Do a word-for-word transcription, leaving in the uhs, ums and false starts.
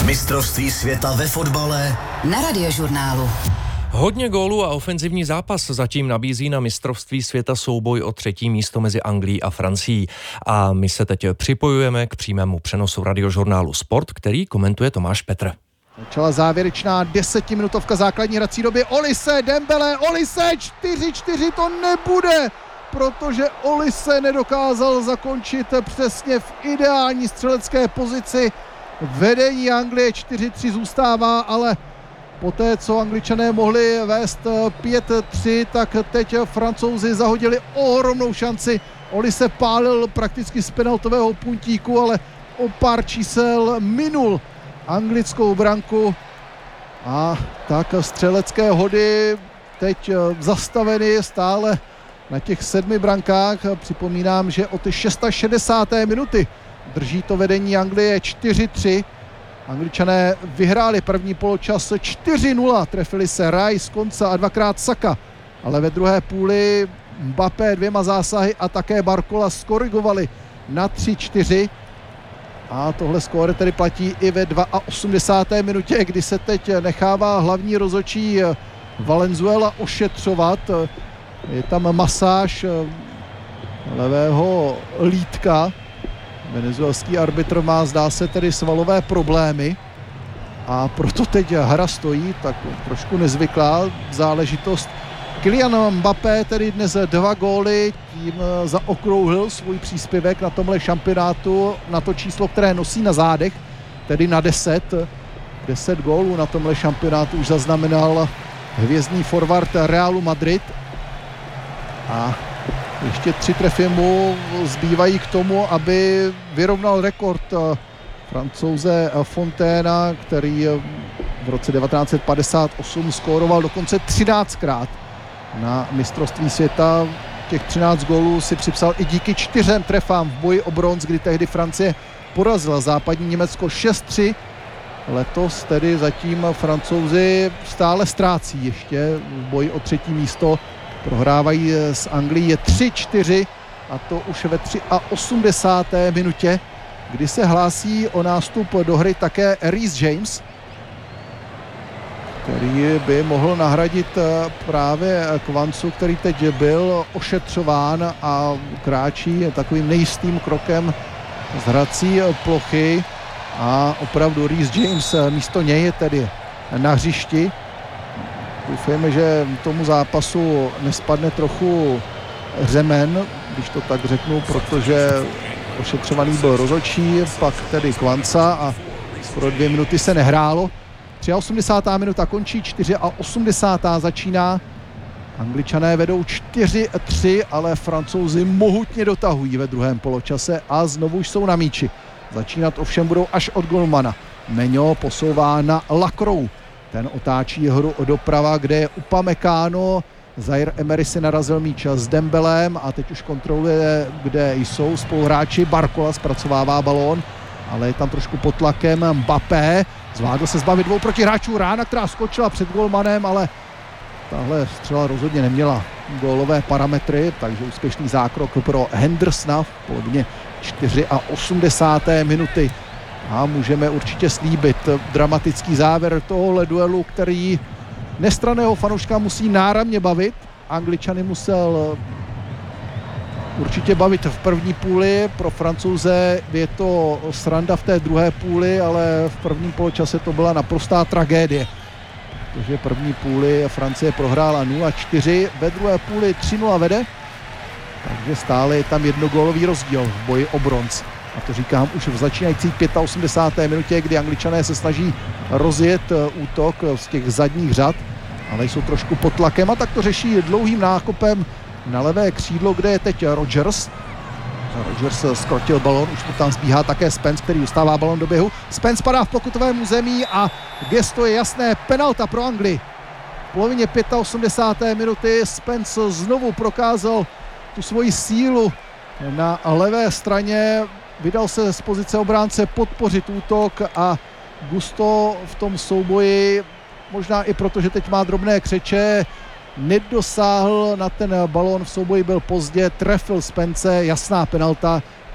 Mistrovství světa ve fotbale na Radiožurnálu. Hodně gólů a ofenzivní zápas zatím nabízí na mistrovství světa souboj o třetí místo mezi Anglií a Francií. A my se teď připojujeme k přímému přenosu Radiožurnálu Sport, který komentuje Tomáš Petr. Začala závěrečná desetiminutovka základní hrací doby. Olise, Dembele, Olise, čtyři čtyři to nebude, protože Olise nedokázal zakončit přesně v ideální střelecké pozici. Vedení Anglie čtyři tři zůstává, ale poté, co Angličané mohli vést pět tři, tak teď Francouzi zahodili ohromnou šanci. Olise pálil prakticky z penaltového puntíku, ale o pár čísel minul anglickou branku a tak střelecké hody teď zastaveny stále na těch sedmi brankách. Připomínám, že od šedesáté šesté minuty drží to vedení Anglie čtyři tři. Angličané vyhráli první poločas čtyři nula, trefili se Rice, Konsa a dvakrát Saka, ale ve druhé půli Mbappé dvěma zásahy a také Barcola skorigovali na tři čtyři. A tohle skóre tedy platí i ve osmdesáté druhé minutě, kdy se teď nechává hlavní rozhodčí Valenzuela ošetřovat. Je tam masáž levého lítka. Venezuelský arbitr má, zdá se, tedy svalové problémy a proto teď hra stojí, tak trošku nezvyklá záležitost. Kylian Mbappé tedy dnes dva góly, tím zaokrouhlil svůj příspěvek na tomhle šampionátu na to číslo, které nosí na zádech, tedy na deset. deset gólů na tomhle šampionátu už zaznamenal hvězdný forward Realu Madrid a ještě tři trefy mu zbývají k tomu, aby vyrovnal rekord Francouze Fontaina, který v roce devatenáct set padesát osm skóroval dokonce třináctkrát na mistrovství světa. Těch třináct gólů si připsal i díky čtyřem trefám v boji o bronz, kdy tehdy Francie porazila západní Německo šest tři. Letos tedy zatím Francouzi stále ztrácí ještě v boji o třetí místo. Prohrávají s Anglií tři čtyři a to už ve osmdesáté třetí minutě, kdy se hlásí o nástup do hry také Reece James, který by mohl nahradit právě Kvancu, který teď byl ošetřován a kráčí takovým nejistým krokem z hrací plochy a opravdu Reece James místo něj je tedy na hřišti. Doufejme, že tomu zápasu nespadne trochu řemen, když to tak řeknu, protože ošetřovaný byl rozhodčí, pak tedy Kvanca a skoro dvě minuty se nehrálo. osmdesátá třetí minuta končí, osmdesátá čtvrtá začíná. Angličané vedou čtyři tři, ale Francouzi mohutně dotahují ve druhém poločase a znovu jsou na míči. Začínat ovšem budou až od golmana. Meňo posouvá na Lacroix. Ten otáčí hru doprava, kde je Upamecano. Zaire Emery si narazil míč s Dembelem a teď už kontroluje, kde jsou spoluhráči. Barcola zpracovává balón, ale je tam trošku pod tlakem Mbappé. Zvládl se zbavit dvou protihráčů. Rána, která skočila před golmanem, ale tahle střela rozhodně neměla gólové parametry, takže úspěšný zákrok pro Hendersona v polovině osmdesáté čtvrté minuty. A můžeme určitě slíbit dramatický závěr tohohle duelu, který nestranného fanouška musí náramně bavit. Angličany musel určitě bavit v první půli, pro Francouze je to sranda v té druhé půli, ale v prvním poločase to byla naprostá tragédie. Protože první půli Francie prohrála nula čtyři, ve druhé půli tři nula vede, takže stále je tam jednogólový rozdíl v boji o bronz. A to říkám už v začínající osmdesáté páté minutě, kdy Angličané se snaží rozjet útok z těch zadních řad, ale jsou trošku pod tlakem a tak to řeší dlouhým nákopem na levé křídlo, kde je teď Rodgers. Rodgers zkrotil balon, už mu tam zbíhá také Spence, který dostává balon do běhu. Spence padá v pokutovém území a gesto je jasné, penalta pro Anglii. V polovině osmdesáté páté minuty Spence znovu prokázal tu svoji sílu na levé straně. Vydal se z pozice obránce podpořit útok a Gusto v tom souboji, možná i proto, že teď má drobné křeče, nedosáhl na ten balón, v souboji byl pozdě, trefil Spence, jasná penalta,